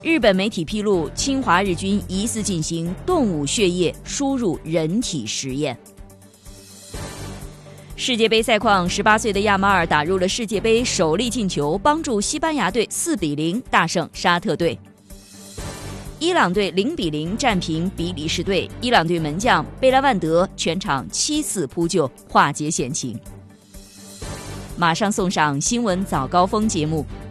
日本媒体披露，侵华日军疑似进行动物血液输入人体实验。世界杯赛况，18岁的亚马尔打入了世界杯首粒进球，帮助西班牙队4-0大胜沙特队。伊朗队0-0战平比利时队，伊朗队门将贝拉万德全场7次扑救，化解险情。马上送上新闻早高峰节目，